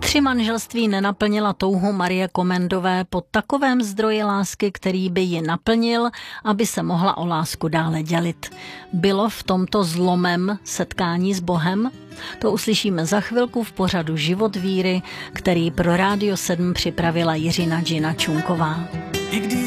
3 manželství nenaplnila touhu Marie Komendové po takovém zdroji lásky, který by ji naplnil, aby se mohla o lásku dále dělit. Bylo v tomto zlomem setkání s Bohem? To uslyšíme za chvilku v pořadu Život víry, který pro Rádio 7 připravila Jiřina Čunková.